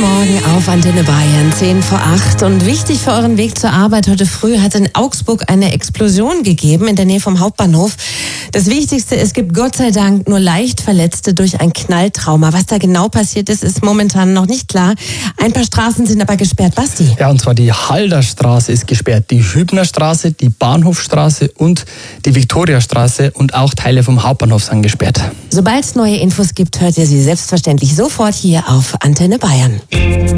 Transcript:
Morgen auf Antenne Bayern, 7:10. Und wichtig für euren Weg zur Arbeit heute früh hat in Augsburg eine Explosion gegeben in der Nähe vom Hauptbahnhof. Das Wichtigste, es gibt Gott sei Dank nur leicht Verletzte durch ein Knalltrauma. Was da genau passiert ist, ist momentan noch nicht klar. Ein paar Straßen sind aber gesperrt. Basti? Ja, und zwar die Halderstraße ist gesperrt, die Hübnerstraße, die Bahnhofstraße und die Viktoriastraße und auch Teile vom Hauptbahnhof sind gesperrt. Sobald es neue Infos gibt, hört ihr sie selbstverständlich sofort hier auf Antenne Bayern.